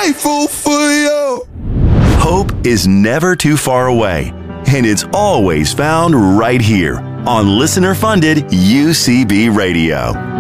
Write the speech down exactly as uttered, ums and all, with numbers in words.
grateful for you. Hope is never too far away, and it's always found right here on listener-funded U C B Radio.